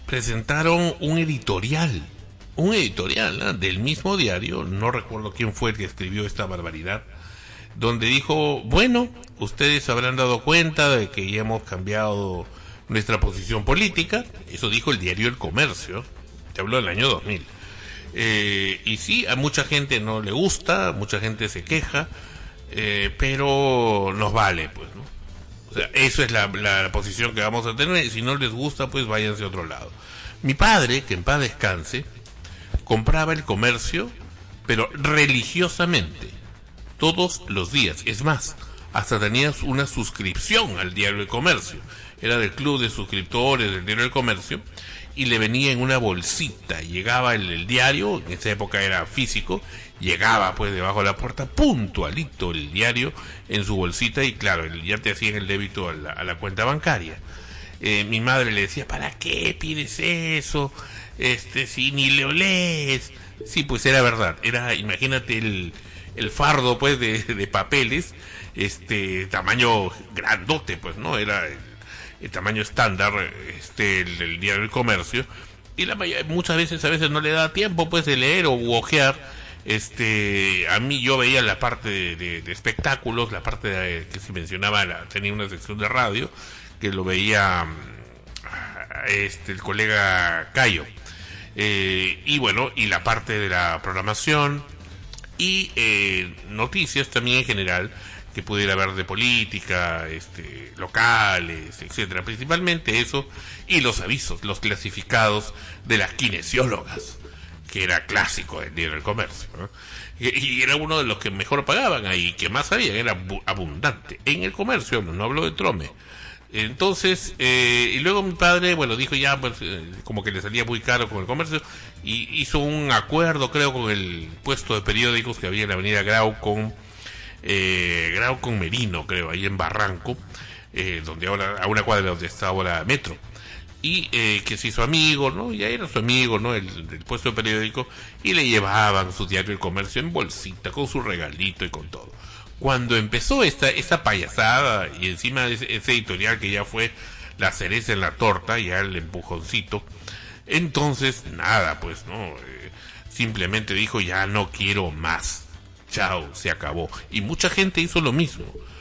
presentaron un editorial, ¿no?, del mismo diario, no recuerdo quién fue el que escribió esta barbaridad, donde dijo, bueno, ustedes se habrán dado cuenta de que ya hemos cambiado nuestra posición política. Eso dijo el diario El Comercio, te hablo del año 2000. Y sí, a mucha gente no le gusta, mucha gente se queja, pero nos vale, pues, ¿no? O sea, eso es la posición que vamos a tener, y si no les gusta, pues váyanse a otro lado. Mi padre, que en paz descanse, compraba El Comercio, pero religiosamente, todos los días. Es más, hasta tenías una suscripción al diario El Comercio. Era del club de suscriptores del diario El Comercio, y le venía en una bolsita. Llegaba el diario, en esa época era físico, llegaba pues debajo de la puerta, puntualito el diario en su bolsita, y claro, ya te hacían el débito a la cuenta bancaria. Mi madre le decía, ¿para qué pides eso? Si ni le lees. Sí, pues era verdad, imagínate el fardo pues de papeles, tamaño grandote, pues, ¿no? Era el tamaño estándar, el diario del Comercio, y muchas veces, a veces no le da tiempo pues de leer o ojear. A mí, yo veía la parte de espectáculos, la parte que se mencionaba, tenía una sección de radio que lo veía el colega Cayo, y bueno, y la parte de la programación y noticias también en general que pudiera haber de política, locales, etcétera, principalmente eso, y los avisos, los clasificados de las kinesiólogas, que era clásico del diario del Comercio, ¿no? Y era uno de los que mejor pagaban ahí, que más sabían, era abundante en El Comercio, no hablo de Trome. Entonces, y luego mi padre, bueno, dijo ya, pues, como que le salía muy caro con El Comercio, y hizo un acuerdo, creo, con el puesto de periódicos que había en la avenida Grau con Merino, creo, ahí en Barranco, donde ahora, a una cuadra donde está ahora Metro, y que se hizo amigo, ¿no? Ya era su amigo, ¿no? Del puesto de periódico, y le llevaban su diario El Comercio en bolsita, con su regalito y con todo. Cuando empezó esta payasada, y encima ese editorial que ya fue la cereza en la torta, ya el empujoncito, entonces nada, pues, ¿no? Simplemente dijo, ya no quiero más. Chao, se acabó. Y mucha gente hizo lo mismo.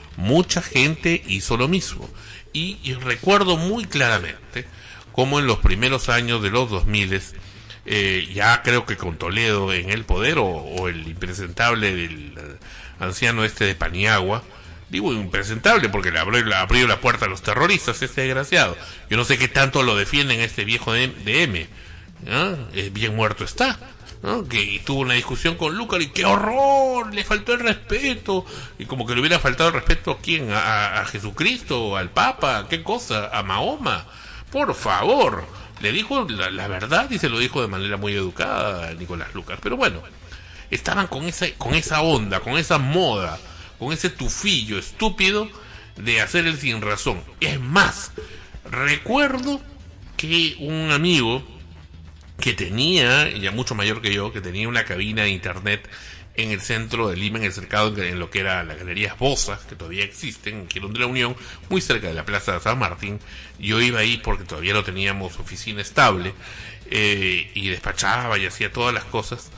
Y recuerdo muy claramente cómo en los primeros años de los 2000, ya creo que con Toledo en el poder, o el impresentable del anciano de Paniagua, digo impresentable porque le abrió la puerta a los terroristas, desgraciado. Yo no sé qué tanto lo defienden este viejo de M, ¿no? Bien muerto está, ¿no? Que tuvo una discusión con Lucar, y ¡qué horror! Le faltó el respeto, y como que le hubiera faltado el respeto ¿a quién? ¿A Jesucristo? ¿Al Papa? ¿Qué cosa? ¿A Mahoma? Por favor, le dijo la verdad, y se lo dijo de manera muy educada a Nicolás Lucar. Pero bueno, estaban con esa onda, con esa moda, con ese tufillo estúpido de hacer el sin razón. Es más, recuerdo que un amigo que tenía, ya mucho mayor que yo, que tenía una cabina de internet en el centro de Lima, en el cercado, en lo que era las Galerías Bozas, que todavía existen, en Quirón de la Unión, muy cerca de la Plaza de San Martín. Yo iba ahí porque todavía no teníamos oficina estable, y despachaba y hacía todas las cosas,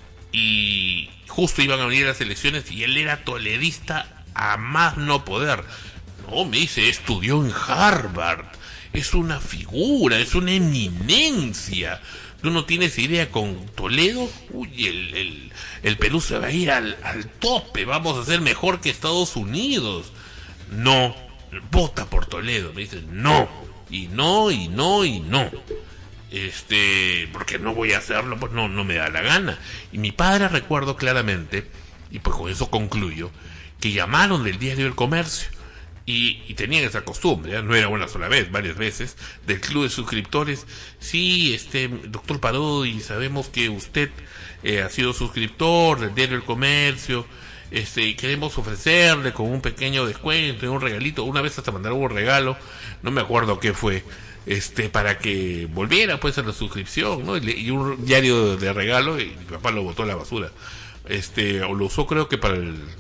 y justo iban a venir las elecciones, y él era toledista a más no poder. No, me dice, estudió en Harvard, es una figura, es una eminencia. Tú no tienes idea, con Toledo, uy, el Perú se va a ir al tope, vamos a ser mejor que Estados Unidos. No, vota por Toledo. Me dicen, no, y no, y no, y no. Porque no voy a hacerlo, pues no me da la gana. Y mi padre, recuerdo claramente, y pues con eso concluyo, que llamaron del diario El Comercio, y tenían esa costumbre, ¿eh? No era una sola vez, varias veces, del club de suscriptores. Sí, doctor Parodi, sabemos que usted ha sido suscriptor del diario El Comercio, y queremos ofrecerle con un pequeño descuento y un regalito. Una vez hasta mandaron un regalo, no me acuerdo qué fue, para que volviera pues a la suscripción, ¿no? Y un diario de regalo, y mi papá lo botó a la basura. O lo usó, creo que para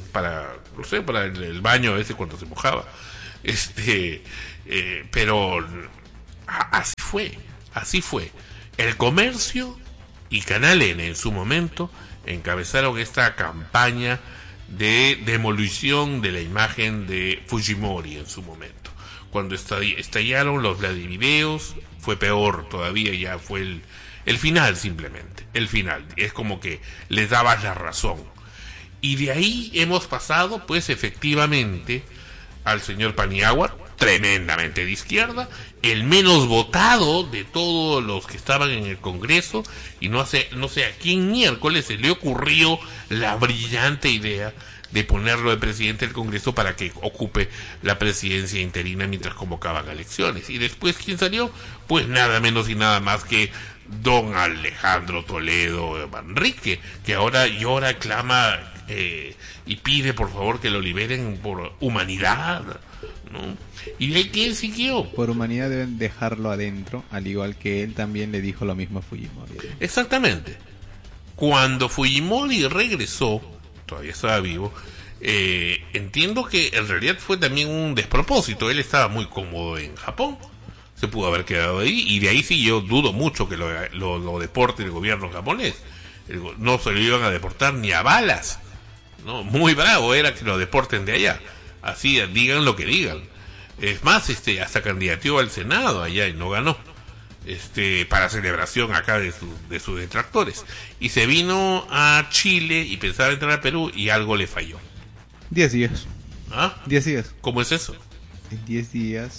el baño a veces cuando se mojaba. Pero así fue. Así fue. El Comercio y Canal N en su momento encabezaron esta campaña de demolición de la imagen de Fujimori en su momento. Cuando estallaron los Vladivideos, fue peor todavía, ya fue el final simplemente. El final. Es como que les daba la razón. Y de ahí hemos pasado, pues efectivamente, al señor Paniagua, tremendamente de izquierda, el menos votado de todos los que estaban en el Congreso, y no sé a quién miércoles se le ocurrió la brillante idea de ponerlo de presidente del Congreso para que ocupe la presidencia interina mientras convocaban elecciones. Y después, ¿quién salió? Pues nada menos y nada más que don Alejandro Toledo Manrique, que ahora llora, clama y pide por favor que lo liberen por humanidad, ¿no? ¿Y de quién siguió? Por humanidad deben dejarlo adentro, al igual que él también le dijo lo mismo a Fujimori. Exactamente. Cuando Fujimori regresó, todavía estaba vivo, entiendo que en realidad fue también un despropósito. Él estaba muy cómodo en Japón, se pudo haber quedado ahí, y de ahí sí yo dudo mucho que lo deporte el gobierno japonés. No se lo iban a deportar ni a balas, ¿no? Muy bravo era que lo deporten de allá, así digan lo que digan. Es más, hasta candidateó al Senado allá y no ganó, para celebración acá de sus detractores, y se vino a Chile y pensaba entrar a Perú y algo le falló. 10 días. ¿Ah? 10 días. ¿Cómo es eso? En 10 días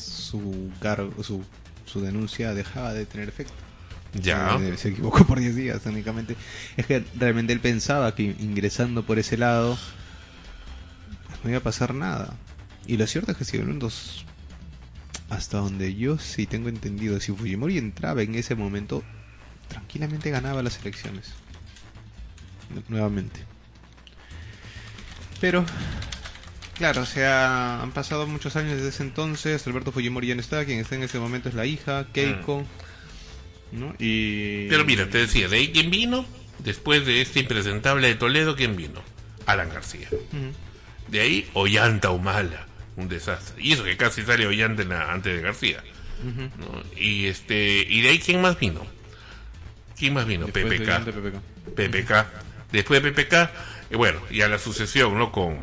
su denuncia dejaba de tener efecto. Ya. Se equivocó por 10 días únicamente. Es que realmente él pensaba que ingresando por ese lado no iba a pasar nada. Y lo cierto es que si hasta donde yo sí tengo entendido, si Fujimori entraba en ese momento, tranquilamente ganaba las elecciones. Nuevamente. Pero, claro, han pasado muchos años desde ese entonces. Alberto Fujimori ya no está, quien está en ese momento es la hija, Keiko. ¿No? Pero mira, te decía, de ahí quién vino, después de este impresentable de Toledo, ¿quién vino? Alan García. De ahí Ollanta Humala, un desastre. Y eso que casi sale Ollanta antes de García. ¿No? Y de ahí ¿quién más vino? PPK. PPK. Después de PPK, bueno, ya la sucesión, ¿no? Con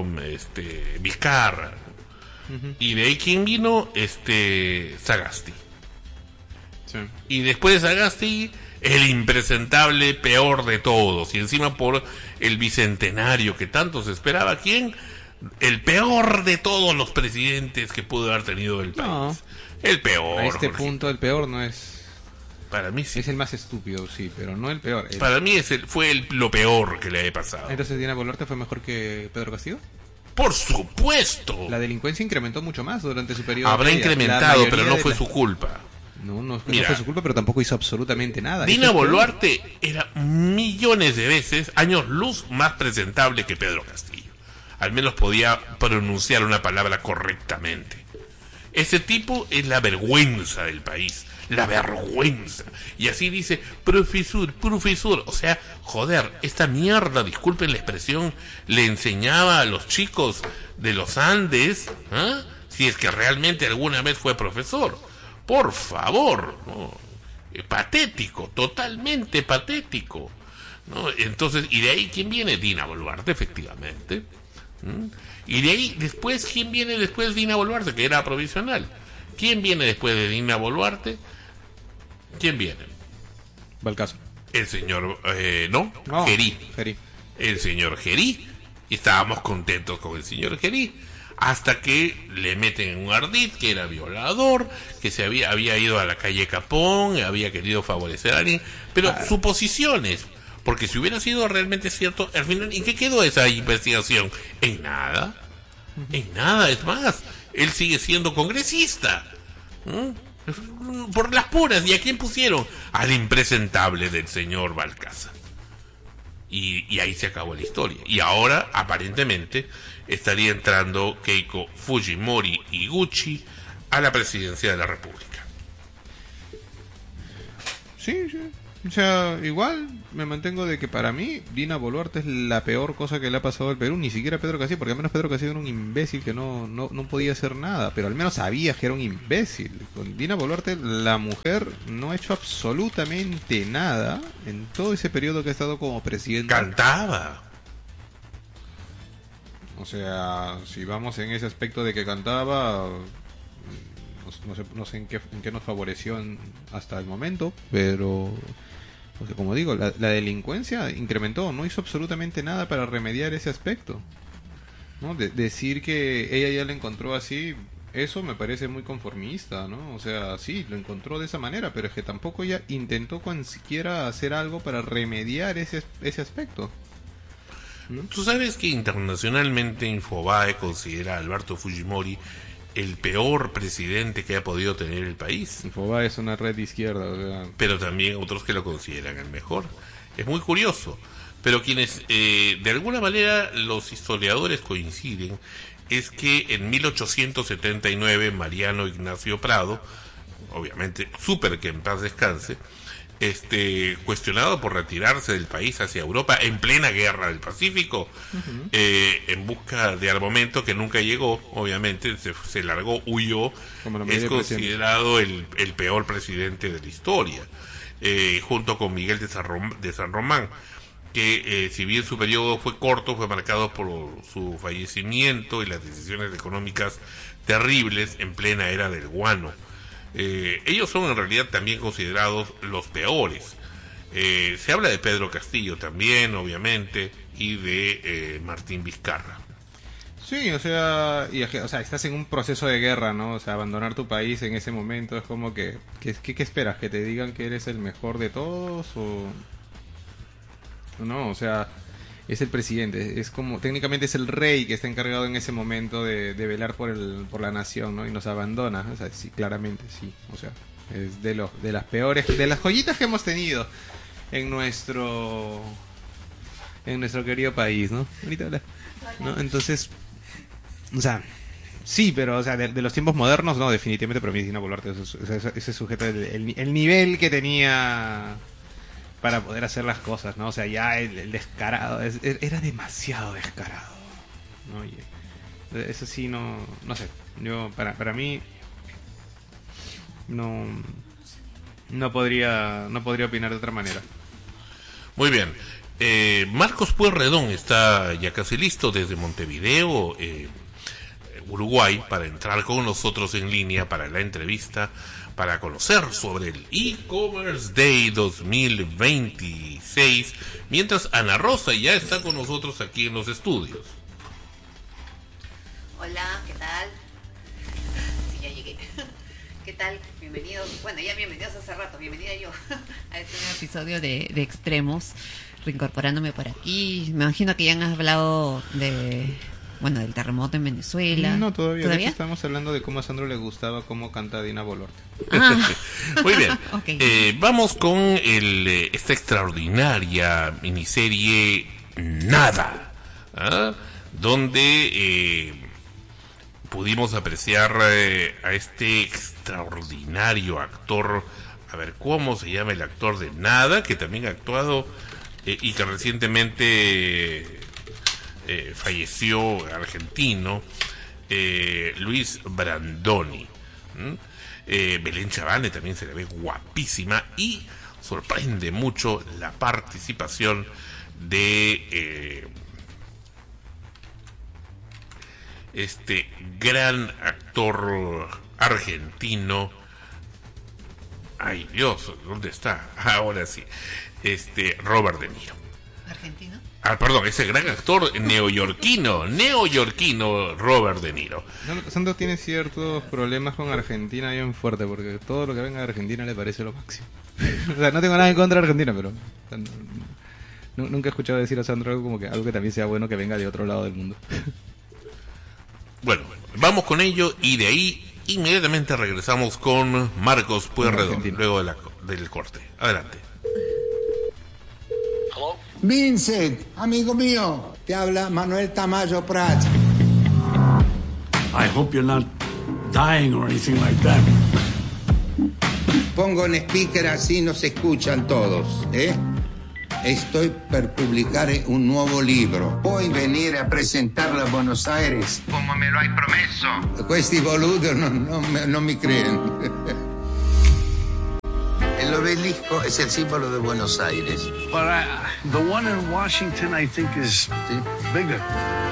Vizcarra. Y de ahí ¿quién vino? Sagasti. Sí. Y después de Sagasti, el impresentable peor de todos, y encima por el bicentenario que tanto se esperaba. ¿Quién? El peor de todos los presidentes que pudo haber tenido el país. No. El peor. A este punto el peor no es. Para mí sí. Es el más estúpido, sí, pero no el peor. Para mí fue lo peor que le haya pasado. Entonces, ¿Dina Boluarte fue mejor que Pedro Castillo? Por supuesto. La delincuencia incrementó mucho más durante su periodo. Habrá incrementado, pero no fue su culpa. No fue su culpa, pero tampoco hizo absolutamente nada. Dina Boluarte era millones de veces, años luz, más presentable que Pedro Castillo. Al menos podía pronunciar una palabra correctamente. Ese tipo es la vergüenza del país. La vergüenza. Y así dice, profesor. O sea, joder, esta mierda, disculpen la expresión, le enseñaba a los chicos de los Andes, ¿eh? Si es que realmente alguna vez fue profesor. Por favor, ¿no? Patético, totalmente patético, ¿no? Entonces, y de ahí ¿quién viene? Dina Boluarte, efectivamente. Y de ahí después, ¿quién viene después de Dina Boluarte? Que era provisional. ¿Quién viene después de Dina Boluarte? ¿Quién viene? Balcazo. El señor, Gerí. El señor Gerí. Y estábamos contentos con el señor Gerí. Hasta que le meten un ardid, que era violador, que se había ido a la calle Capón, había querido favorecer a alguien, pero suposiciones, porque si hubiera sido realmente cierto, al final, ¿en qué quedó esa investigación? En nada, es más, él sigue siendo congresista, por las puras. ¿Y a quién pusieron? Al impresentable del señor Balcázar. Y ahí se acabó la historia. Y ahora, aparentemente, estaría entrando Keiko Fujimori Iguchi a la presidencia de la República. Sí. O sea, igual me mantengo de que para mí Dina Boluarte es la peor cosa que le ha pasado al Perú, ni siquiera Pedro Castillo, porque al menos Pedro Castillo era un imbécil que no podía hacer nada, pero al menos sabías que era un imbécil. Con Dina Boluarte, la mujer no ha hecho absolutamente nada en todo ese periodo que ha estado como presidenta. Cantaba. O sea, si vamos en ese aspecto de que cantaba, no sé en qué nos favoreció hasta el momento, pero o sea, como digo, la delincuencia incrementó, no hizo absolutamente nada para remediar ese aspecto, ¿no? Decir que ella ya lo encontró así, eso me parece muy conformista, ¿no? O sea, sí, lo encontró de esa manera, pero es que tampoco ella intentó con siquiera hacer algo para remediar ese aspecto. ¿No? Tú sabes que internacionalmente Infobae considera a Alberto Fujimori el peor presidente que ha podido tener el país. Infobae es una red de izquierda, o sea... Pero también otros que lo consideran el mejor. Es muy curioso. Pero quienes, de alguna manera, los historiadores coinciden, es que en 1879 Mariano Ignacio Prado, obviamente súper que en paz descanse, cuestionado por retirarse del país hacia Europa en plena guerra del Pacífico, en busca de armamento que nunca llegó, obviamente se largó, huyó, es considerado el peor presidente de la historia, junto con Miguel de San Román, que si bien su periodo fue corto, fue marcado por su fallecimiento y las decisiones económicas terribles en plena era del guano. Ellos son en realidad también considerados los peores. Se habla de Pedro Castillo también, obviamente, y de Martín Vizcarra. Sí, o sea, estás en un proceso de guerra, ¿no? O sea, abandonar tu país en ese momento es como ¿qué esperas? ¿Que te digan que eres el mejor de todos? O no, o sea, es el presidente, es como, técnicamente es el rey que está encargado en ese momento de velar por la nación, ¿no? Y nos abandona, o sea, sí, claramente, sí, o sea, es de las peores, de las joyitas que hemos tenido en nuestro querido país, ¿no? Ahorita habla, ¿no? Entonces, o sea, sí, pero, o sea, de los tiempos modernos, no, definitivamente, pero a mí Dina Boluarte, ese sujeto, el nivel que tenía para poder hacer las cosas, ¿no? O sea, ya el descarado, era demasiado descarado, ¿no? Y eso sí, no sé, yo, para mí, no podría opinar de otra manera. Muy bien. Marcos Pueyrredón está ya casi listo desde Montevideo, Uruguay, para entrar con nosotros en línea para la entrevista, para conocer sobre el E-Commerce Day 2026, mientras Ana Rosa ya está con nosotros aquí en los estudios. Hola, ¿qué tal? Sí, ya llegué. ¿Qué tal? Bienvenidos. Bueno, ya bienvenidos hace rato, bienvenida yo a este nuevo episodio de Extremos, reincorporándome por aquí. Me imagino que ya han hablado del terremoto en Venezuela. No, todavía. De hecho, estamos hablando de cómo a Sandro le gustaba cómo canta Dina Boluarte. Muy bien. Okay. Vamos con esta extraordinaria miniserie Nada, donde pudimos apreciar a este extraordinario actor. A ver, ¿cómo se llama el actor de Nada? Que también ha actuado y que recientemente falleció, argentino, Luis Brandoni. Belén Chavane también se le ve guapísima y sorprende mucho la participación de este gran actor argentino. Ay Dios, ¿dónde está? Ahora sí, Robert De Niro. ¿Argentino? Perdón, ese gran actor neoyorquino Robert De Niro. Sandro tiene ciertos problemas con Argentina bien fuerte, porque todo lo que venga de Argentina le parece lo máximo. O sea, no tengo nada en contra de Argentina, pero nunca he escuchado decir a Sandro algo que también sea bueno que venga de otro lado del mundo. Bueno, vamos con ello y de ahí inmediatamente regresamos con Marcos Pueyrredón, luego del corte. Adelante. Vincent, amigo mío, te habla Manuel Tamayo Prats. I hope you're not dying or anything like that. pongo en speaker así nos escuchan todos, ¿eh? Estoy per publicar un nuovo libro. Puoi venire a presentarlo a Buenos Aires, come me lo hai promesso. Questi boludos no me creen. El obelisco es el símbolo de Buenos Aires. But the one in Washington, I think, is bigger.